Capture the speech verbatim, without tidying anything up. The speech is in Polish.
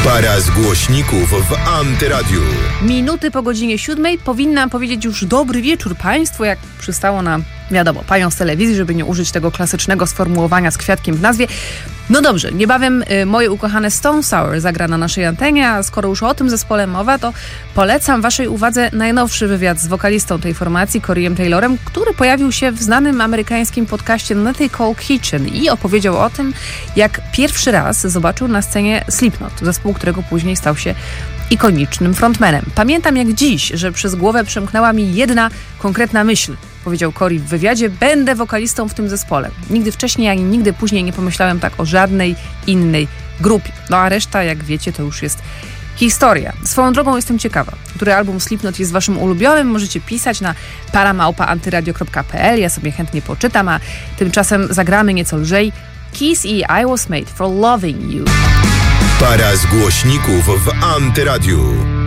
Para z głośników w Antyradiu. Minuty po godzinie siódmej powinnam powiedzieć już dobry wieczór Państwu, jak przystało na, wiadomo, panią z telewizji, żeby nie użyć tego klasycznego sformułowania z kwiatkiem w nazwie. No dobrze, niebawem y, moje ukochane Stone Sour zagra na naszej antenie, a skoro już o tym zespole mowa, to polecam waszej uwadze najnowszy wywiad z wokalistą tej formacji, Coreyem Taylorem, który pojawił się w znanym amerykańskim podcaście Mythical Kitchen i opowiedział o tym, jak pierwszy raz zobaczył na scenie Slipknot, zespół, którego później stał się ikonicznym frontmanem. Pamiętam jak dziś, że przez głowę przemknęła mi jedna konkretna myśl, powiedział Corey w wywiadzie: będę wokalistą w tym zespole. Nigdy wcześniej, ani nigdy później nie pomyślałem tak o żadnej innej grupie. No a reszta, jak wiecie, to już jest historia. Swoją drogą jestem ciekawa, który album Slipknot jest waszym ulubionym. Możecie pisać na paramałpa antyradio kropka pe el. Ja sobie chętnie poczytam, a tymczasem zagramy nieco lżej. Kiss i I Was Made for Loving You. Para z głośników w Antyradiu.